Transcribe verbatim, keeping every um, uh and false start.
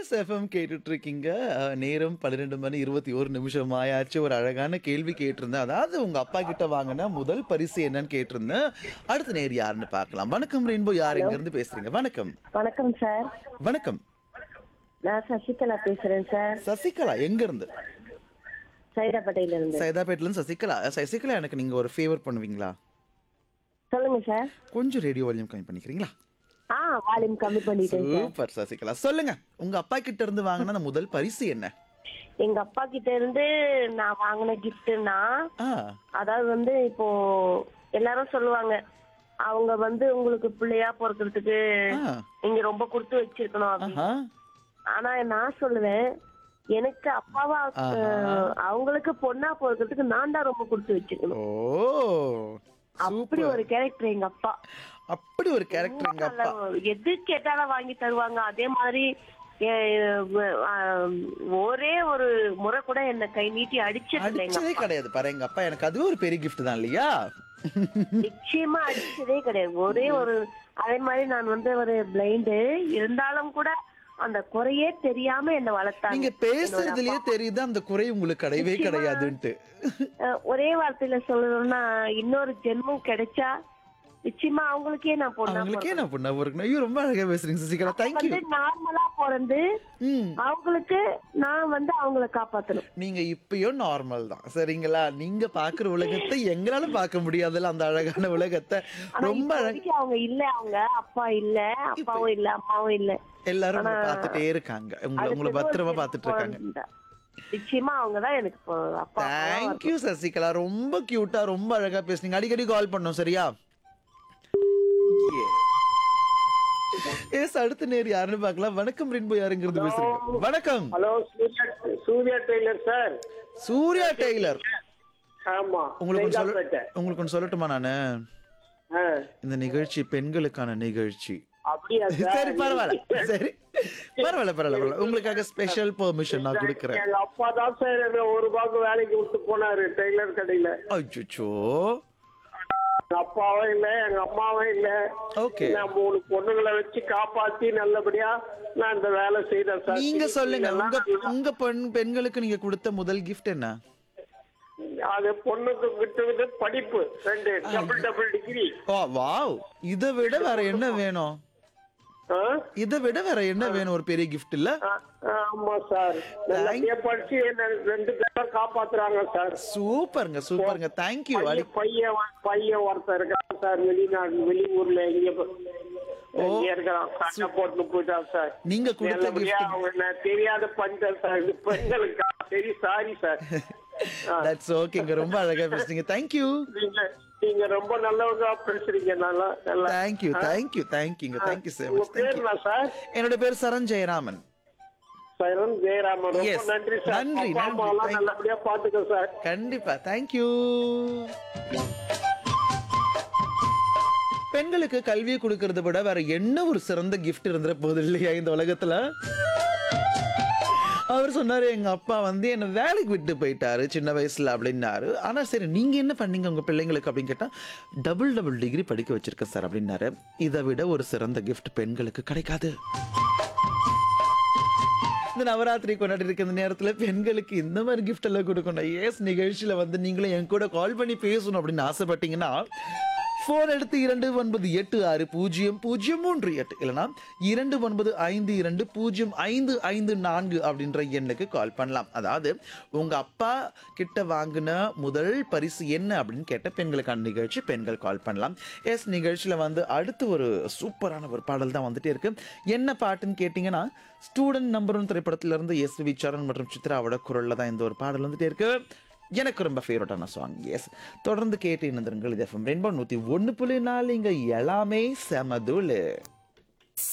S FM கேட்டுட்டு இருக்கீங்க. அ, நேரம் பன்னிரண்டு மணி இருபத்தி ஒரு நிமிஷம் ஆயாச்சு. ஒரு அழகான கேள்வி கேட்டிருந்தேன். அதாவது உங்க அப்பா கிட்ட வாங்கின முதல் பரிசு என்னன்னு கேட்டிருந்தேன். அடுத்த நேர் யாருன்னு பார்க்கலாம். வணக்கம் ரெயின்போ, யார் ஹலோ எங்க இருந்து பேசுறீங்க? வணக்கம். வணக்கம் சார். வணக்கம். நான் சசிகலா பேசுறேன் சார். சசிகலா எங்க இருந்து? சைதாப்பேட்டையில இருந்து. சைதாப்பேட்ல இருந்து சசிகலா. சசிகலா, எனக்கு நீங்க ஒரு ஃபேவர் பண்ணுவீங்களா? சொல்லுங்க சார். கொஞ்சம் ரேடியோ வால்யூம் கம்மி பண்ணிக்கிறீங்களா? ஆ வால்யூம் கம்மி பண்ணிட்டேன் சார். சூப்பர் சசிகலா, சொல்லுங்க உங்க அப்பா கிட்ட இருந்து வாங்கின அந்த முதல் பரிசு என்ன? எங்க அப்பா கிட்ட இருந்து நான் வாங்கின கிஃப்ட்னா, ஆ, அதாவது வந்து இப்போ எல்லாரும் சொல்லுவாங்க, அவங்க வந்து உங்களுக்கு பிள்ளையா பொறுக்கிறதுக்கு ஆ, நீங்க ரொம்ப கொடுத்து வச்சிருக்கணும் அப்படின்னு. ஆஹா, ஆனா நான் சொல்லுவேன், எனக்கு அப்பாவா ஆஹா. அஹ், அவங்களுக்கு பொண்ணா பொறுக்கிறதுக்கு நான் தான் ரொம்ப கொடுத்து வச்சிருக்கணும். ஓ, அப்படி சூப்பர். ஒரு கேரக்டர் எங்க அப்பா. அப்படி ஒரு கேரக்டர் எங்க அப்பா. எது கேட்டாலும் வாங்கி தருவாங்க. அதே மாதிரி எ- ஆஹ் ஒரே ஒரு முறை கூட என்ன கை நீட்டி அடிச்சது இல்ல எங்க அடிச்சதே அப்பா. கிடையாது பாரு எங்க அப்பா. எனக்கு அதுவே ஒரு பெரிய gift தான் இல்லையா? நிச்சயமா அடிச்சதே கிடையாது. ஒரே ஒரு அதே மாதிரி நான் வந்து ஒரு பிளைண்டு இருந்தாலும் கூட அந்த குறையே தெரியாம என்ன வளர்த்தாங்க. நீங்க என்னோட பேசுறதுலயே அப்பா. தெரியுது அந்த குறை உங்களுக்கு கிடையவே நிச்சயமா. கிடையாதுன்ட்டு. அஹ் ஒரே வார்த்தையில சொல்லணும்னா, இன்னொரு ஜென்மம் கிடைச்சா நிச்சயமா அவங்களுக்கே நான் பொண்ணா அவங்களுக்கே நான் பொண்ணா பொறுக்கணும். ஐயோ, ரொம்ப அழகா பேசுறீங்க சசிகலா. தேங்க்யூ. வந்து நார்மலா பிறந்து ம், அவங்களுக்கு நான் வந்து அவங்கள காப்பாத்தணும். நீங்க இப்பயும் நார்மல் தான் சரிங்களா? நீங்க பாக்குற உலகத்தை எங்களால பார்க்க முடியாதுல்ல, அந்த அழகான உலகத்தை. ஆனா ரொம்ப அழகா இப்போதைக்கு அவங்க இல்ல, அவங்க அப்பா இல்ல, அப்பாவும் இல்ல, அம்மாவும் இல்ல. எல்லாரும் உங்களை ஆனா, பார்த்துட்டே இருக்காங்க. உங்களை உங்களை அடுத்தது ஒரு பத்திரமா ஜென்மம் பார்த்துட்டு இருக்காங்க. இருந்தா. நிச்சயமா அவங்கதான் எனக்கு இப்போ அப்பா அம்மாவா தேங்க்யூ சசிகலா, ரொம்ப கியூட்டா ரொம்ப அழகா பேசுனீங்க. அடிக்கடி கால் பண்ணோம் சரியா? எஸ், அடுத்த நேர் யாருன்னு பார்க்கலாம். வணக்கம் ரெயின்போ, யாருங்கிறது பேசுறீங்க? வணக்கம். Hello, Surya Surya Taylor sir. Surya Taylor. ஆமா, உங்களுக்கு ஒண்ணு சொல்ல சைதாப்பேட்டை. உங்களுக்கு ஒண்ணு சொல்லட்டுமா நானு? ஆ, இந்த நிகழ்ச்சி பெண்களுக்கான நிகழ்ச்சி. அப்படியா சார்? சரி, பரவாயில்ல. சரி, பரவாயில்ல பரவாயில்ல பரவாயில்ல. உங்களுக்காக ஸ்பெஷல் பெர்மிஷன் நான் கொடுக்குறேன். எங்க அப்பா தான் சார் என்ன ஒரு ரூபாய்க்கு வேலைக்கு விட்டு போனாரு டெய்லர் கடையில. அச்சோ. எங்க அப்பாவும் இல்ல, எங்க அம்மாவும் இல்ல. ஓகே, நான் மூணு பொண்ணுங்களை வச்சு காப்பாத்தி நல்லபடியா நான் இந்த வேலை செய்தேன் சார். நீங்க சொல்லுங்க, இதெல்லாம் உங்க உங்க பெண் பெண்களுக்கு நீங்க கொடுத்த முதல் கிஃப்ட் என்ன? அது பொண்ணுக்கு விட்டு படிப்பு ரெண்டு டபுள் டபுள் டிகிரி. ஓ வாவ், இதை விட வேற என்ன வேணும்? இதை விட வேற என்ன வேணும்? ஒரு பெரிய கிஃப்ட் இல்ல? ஆமா சார், நல்லபடியா படிச்சு என்ன ரெண்டு பேரும் காப்பாத்துறாங்க சார். சூப்பருங்க சூப்பருங்க, தேங்க்யூ. பையன் பையன் பையன் ஒருத்தர் இருக்கான் சார், வெளிநாடு வெளியூர்ல எங்க எங்க இருக்கிறான், சண்டை போட்டு போயிட்டான் சார். நீங்க கொடுத்த நல்லபடியா gift அவங்க நான் தெரியாத பண்ணிட்டேன் சார். இது பெண்களுக்கு சரி, சாரி சார். தட்ஸ் ஓகேங்க, ரொம்ப அழகா பேசுறீங்க. தேங்க்யூ. நீங்க நீங்க ரொம்ப நல்லவங்க பேசுறீங்க. நல்லா நல்லா தேங்க்யூ தேங்க்யூ தேங்க்யூங்க, தேங்க்யூ so உங்க much. பேர் Thank you. என்ன சார்? என்னோட பேர் சரண் ஜெயராமன். சரண் ஜெயராமன். ரொம்ப Yes. நன்றி சார். நன்றி, அப்பா நன்றி. அம்மாவெல்லாம் Thank- நல்லபடியா பாத்துக்க சார். கண்டிப்பா, தேங்க்யூ. பெண்களுக்கு கல்வியை கொடுக்கறத விட வேற என்ன ஒரு சிறந்த கிஃப்ட் இருந்துற போது இல்லையா இந்த உலகத்துல? அவர் சொன்னாரு, எங்க அப்பா வந்து என்ன வேலைக்கு விட்டு போயிட்டாரு சின்ன வயசுல அப்படின்னாரு. ஆனா சரி, நீங்க என்ன பண்ணீங்க உங்க பிள்ளைங்களுக்கு அப்படின்னு கேட்டா, டபுள் டபுள் டிகிரி படிக்க வச்சிருக்க சார் அப்படின்னாரு. இதை விட ஒரு சிறந்த கிஃப்ட் பெண்களுக்கு கிடைக்காது. இந்த நவராத்திரி கொண்டாடி இருக்க இந்த நேரத்துல பெண்களுக்கு இந்த மாதிரி கிஃப்ட் எல்லாம் கொடுக்கணும். ஏஸ், நிகழ்ச்சியில வந்து நீங்களும் என் கூட கால் பண்ணி பேசணும் அப்படின்னு ஆசைப்பட்டீங்கன்னா, போன் எடுத்து இரண்டு ஒன்பது எட்டு ஆறு பூஜ்ஜியம் பூஜ்ஜியம் மூன்று எட்டு இல்லைனா இரண்டு ஒன்பது ஐந்து இரண்டு பூஜ்ஜியம் ஐந்து ஐந்து நான்கு அப்படின்ற எண்ணுக்கு கால் பண்ணலாம். அதாவது உங்க அப்பா கிட்ட வாங்கின முதல் பரிசு என்ன அப்படின்னு கேட்ட பெண்களுக்கான நிகழ்ச்சி, பெண்கள் கால் பண்ணலாம். எஸ், நிகழ்ச்சியில வந்து அடுத்து ஒரு சூப்பரான ஒரு பாடல் தான் வந்துட்டே இருக்கு. என்ன பாட்டுன்னு கேட்டீங்கன்னா, ஸ்டூடெண்ட் நம்பர் ஒன் திரைப்படத்திலிருந்து எஸ் வி சரண் மற்றும் சித்ராவோட குரல்ல தான் இந்த ஒரு பாடல் வந்துட்டே இருக்கு. எனக்கு ரொம்ப ஃபேவரட்டான சாங். எஸ், தொடர்ந்து கேட்டு இணைந்திருங்கள். இது எஃப்எம் ரெயின்போ நூற்றி ஒன்று புள்ளி நாலு. இங்கே எல்லாமே செமதுளு.